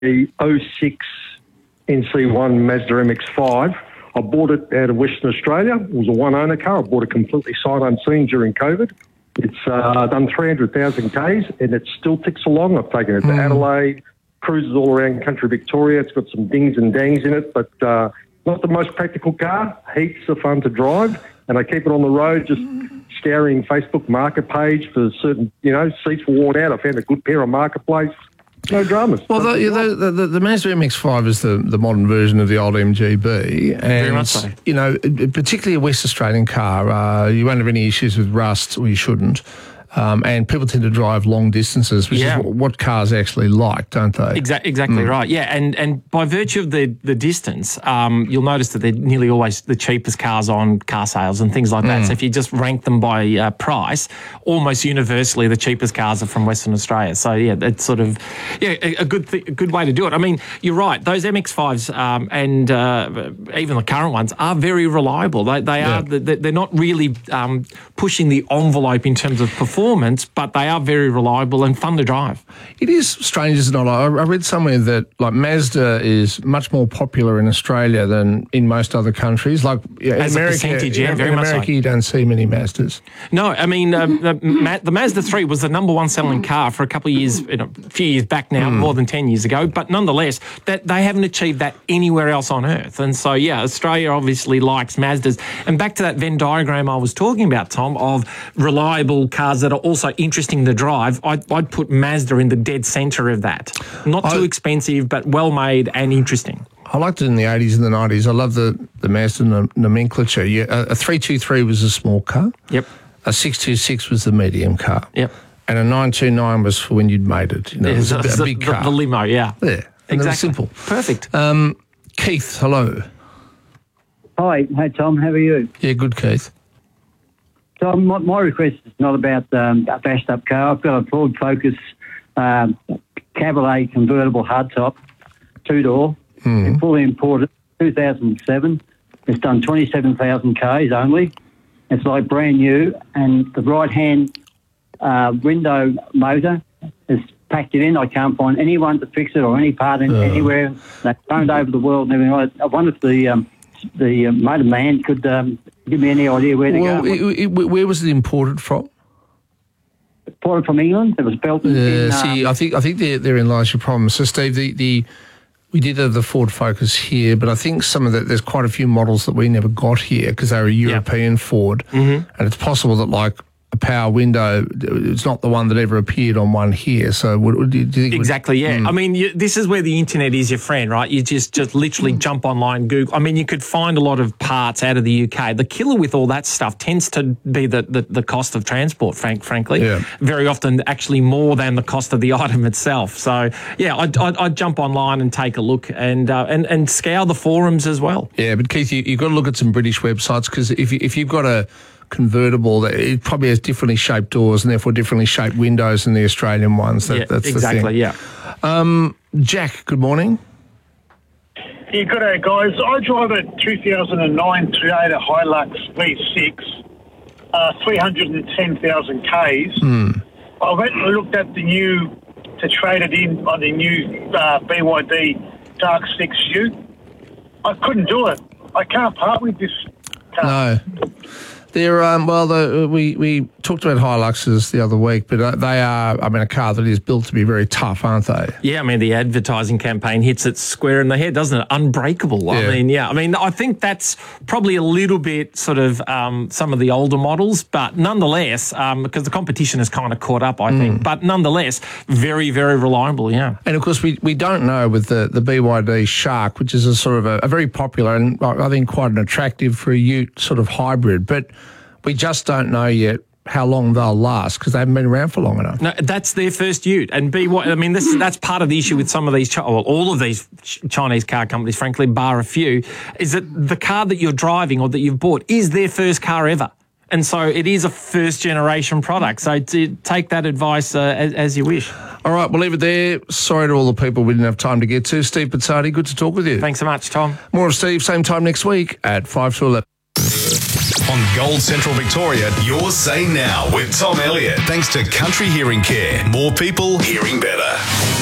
a 06 NC1 Mazda MX-5. I bought it out of Western Australia. It was a one-owner car. I bought it completely sight unseen during COVID. It's done 300,000 Ks, and it still ticks along. I've taken it to Adelaide, cruises all around country Victoria. It's got some dings and dangs in it, but not the most practical car. Heaps of fun to drive, and I keep it on the road just scouring Facebook market page for certain, seats were worn out. I found a good pair on Marketplace. No dramas. Well, the Mazda MX-5 is the modern version of the old MGB. And, very much so. Particularly a West Australian car, you won't have any issues with rust, or you shouldn't. And people tend to drive long distances, which is what cars actually like, don't they? Exactly right. Yeah, and by virtue of the distance, you'll notice that they're nearly always the cheapest cars on car sales and things like that. So if you just rank them by price, almost universally the cheapest cars are from Western Australia. So yeah, that's sort of a good way to do it. I mean, you're right. Those MX-5s and even the current ones are very reliable. They are. They're not really pushing the envelope in terms of performance, but they are very reliable and fun to drive. It is strange, isn't it? I read somewhere that Mazda is much more popular in Australia than in most other countries. Like as America, a percentage, very in much America, so. you don't see many Mazdas. No, I mean the Mazda 3 was the number one selling car for a couple of years, a few years back now, more than 10 years ago. But nonetheless, that they haven't achieved that anywhere else on earth. And so Australia obviously likes Mazdas. And back to that Venn diagram I was talking about, Tom, of reliable cars that are also interesting to drive, I'd put Mazda in the dead centre of that. Not too expensive, but well made and interesting. I liked it in the 80s and the 90s. I love the Mazda nomenclature. A 323 was a small car. Yep. A 626 was the medium car. Yep. And a 929 was for when you'd made it. It was a big car. The limo, yeah. Yeah. And exactly. it was simple. Perfect. Keith, hello. Hi. Hey, Tom. How are you? Yeah, good, Keith. So my request is not about a bashed-up car. I've got a Ford Focus Cabriolet convertible hardtop, two-door, fully imported, 2007. It's done 27,000 Ks only. It's like brand new, and the right-hand window motor is packed it in. I can't find anyone to fix it or any part anywhere. They've phoned over the world and everything. I wonder if the motor man could give me any idea where to go. Where was it imported from? Imported from England. It was built in... I think therein lies your problem. So, Steve, we did have the Ford Focus here, but I think there's quite a few models that we never got here because they were a European Ford. And it's possible that, a power window, it's not the one that ever appeared on one here. So do you think... Exactly, yeah. I mean, this is where the internet is your friend, right? You just literally jump online, Google. I mean, you could find a lot of parts out of the UK. The killer with all that stuff tends to be the cost of transport, frankly. Yeah. Very often actually more than the cost of the item itself. So, yeah, I'd jump online and take a look and scour the forums as well. Yeah, but Keith, you've got to look at some British websites because if you've got a convertible, it probably has differently shaped doors and therefore differently shaped windows than the Australian ones. That's exactly, the thing. Jack, good morning. Yeah, good day, guys. I drive a 2009 Toyota Hilux V6, 310,000 Ks. I went and looked at to trade it in on the new BYD Dark 6 Ute. I couldn't do it. I can't part with this car. No. They're we talked about Hiluxes the other week, but they are, a car that is built to be very tough, aren't they? Yeah, I mean, the advertising campaign hits it square in the head, doesn't it? Unbreakable. Yeah. I think that's probably a little bit sort of some of the older models, but nonetheless, because the competition has kind of caught up, I think, but nonetheless, very, very reliable, yeah. And of course, we don't know with the BYD Shark, which is a sort of a very popular and I think quite an attractive for a ute sort of hybrid, but we just don't know yet how long they'll last because they haven't been around for long enough. No, that's their first ute. And that's part of the issue with some of these, all of these Chinese car companies, frankly, bar a few, is that the car that you're driving or that you've bought is their first car ever. And so it is a first-generation product. So take that advice as you wish. All right, we'll leave it there. Sorry to all the people we didn't have time to get to. Steve Pizzardi, good to talk with you. Thanks so much, Tom. More of Steve, same time next week at 5 to 11. On Gold Central Victoria, your say now with Tom Elliott. Thanks to Country Hearing Care. More people hearing better.